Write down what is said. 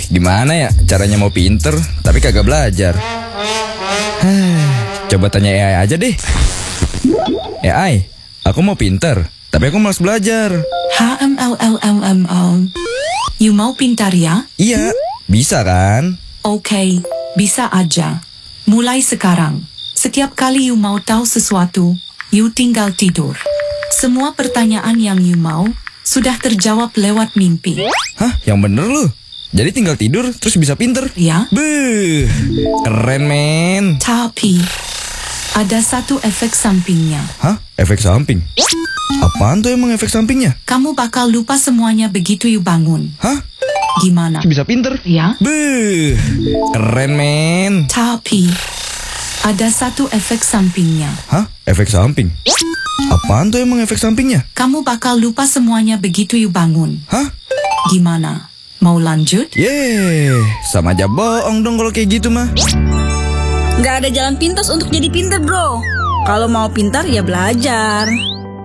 Gimana ya caranya mau pinter tapi kagak belajar? Coba tanya AI aja deh. AI, aku mau pinter tapi aku malas belajar. You mau pintar ya? Iya, bisa kan? Oke, bisa aja. Mulai sekarang, setiap kali you mau tahu sesuatu, you tinggal tidur. Semua pertanyaan yang you mau sudah terjawab lewat mimpi. Hah, yang bener lu? Jadi tinggal tidur terus bisa pinter? Ya. Beuh, keren men. Tapi, ada satu efek sampingnya. Hah, efek samping? Apaan tuh emang efek sampingnya? Kamu bakal lupa semuanya begitu you bangun. Hah? Gimana? Bisa pinter? Ya. Beuh, keren men. Tapi, ada satu efek sampingnya. Hah, efek samping? Apaan tuh emang efek sampingnya? Kamu bakal lupa semuanya begitu you bangun. Hah? Gimana? Mau lanjut? Yeay, sama aja bohong dong kalau kayak gitu mah. Nggak ada jalan pintas untuk jadi pintar, bro. Kalau mau pintar ya belajar.